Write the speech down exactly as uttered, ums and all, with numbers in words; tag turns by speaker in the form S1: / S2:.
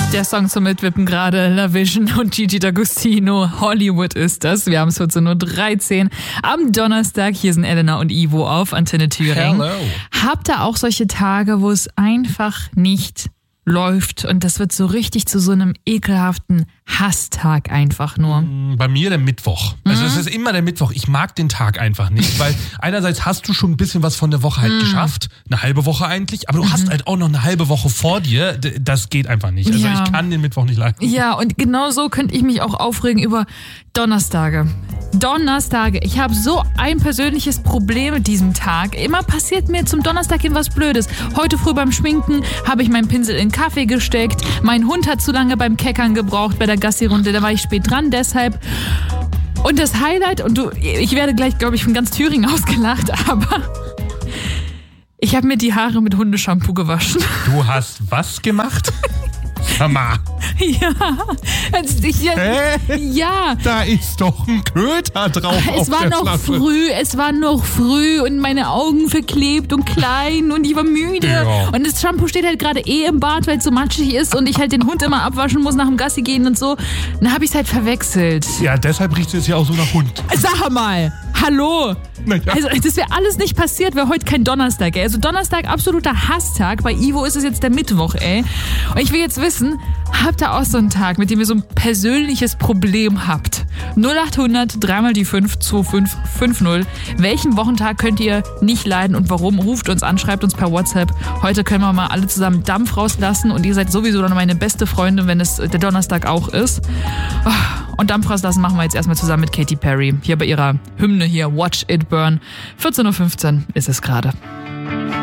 S1: Der Song zum Mitwippen gerade, La Vision und Gigi D'Agostino. Hollywood ist das. Wir haben es vierzehn Uhr dreizehn am Donnerstag. Hier sind Elena und Ivo auf Antenne Thüringen.
S2: Hello.
S1: Habt ihr auch solche Tage, wo es einfach nicht läuft und das wird so richtig zu so einem ekelhaften Hasstag einfach nur?
S2: Bei mir der Mittwoch. Also
S1: Mhm.
S2: es ist immer der Mittwoch. Ich mag den Tag einfach nicht, weil einerseits hast du schon ein bisschen was von der Woche halt
S1: Mhm.
S2: geschafft, eine halbe Woche eigentlich, aber du mhm. hast halt auch noch eine halbe Woche vor dir. D- Das geht einfach nicht. Also
S1: Ja.
S2: ich kann den Mittwoch nicht leiden.
S1: Ja, und genau so könnte ich mich auch aufregen über Donnerstage. Donnerstage. Ich habe so ein persönliches Problem mit diesem Tag. Immer passiert mir zum Donnerstag hin was Blödes. Heute früh beim Schminken habe ich meinen Pinsel in Kaffee gesteckt. Mein Hund hat zu lange beim Keckern gebraucht bei der Gassi-Runde. Da war ich spät dran, deshalb. Und das Highlight, und du, ich werde gleich, glaube ich, von ganz Thüringen ausgelacht, aber ich habe mir die Haare mit Hundeshampoo gewaschen.
S2: Du hast was gemacht? Mama.
S1: Ja. Also ich, ja,
S2: Hä?
S1: ja.
S2: Da ist doch ein Köter drauf auf
S1: Es war
S2: der
S1: noch
S2: Flasche.
S1: früh, es war noch früh und meine Augen verklebt und klein und ich war müde.
S2: Ja.
S1: Und das Shampoo steht halt gerade eh im Bad, weil es so matschig ist und ich halt den Hund immer abwaschen muss, nach dem Gassi gehen und so. Dann habe ich es halt verwechselt.
S2: Ja, deshalb riecht es ja auch so nach Hund.
S1: Sag mal, hallo.
S2: Naja.
S1: Also das wäre alles nicht passiert, wäre heute kein Donnerstag, ey. Also Donnerstag absoluter Hasstag. Bei Ivo ist es jetzt der Mittwoch, ey. Und ich will jetzt wissen, habt ihr auch so einen Tag, mit dem ihr so ein persönliches Problem habt? null acht hundert, dreimal die fünf, zwei fünf fünf null. Welchen Wochentag könnt ihr nicht leiden und warum? Ruft uns an, schreibt uns per WhatsApp. Heute können wir mal alle zusammen Dampf rauslassen und ihr seid sowieso dann meine beste Freundin, wenn es der Donnerstag auch ist. Und Dampf rauslassen machen wir jetzt erstmal zusammen mit Katy Perry. Hier bei ihrer Hymne hier, Watch It Burn. vierzehn Uhr fünfzehn ist es gerade.